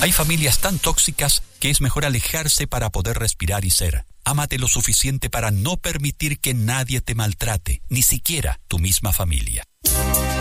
Hay familias tan tóxicas que es mejor alejarse para poder respirar y ser. Ámate lo suficiente para no permitir que nadie te maltrate, ni siquiera tu misma familia.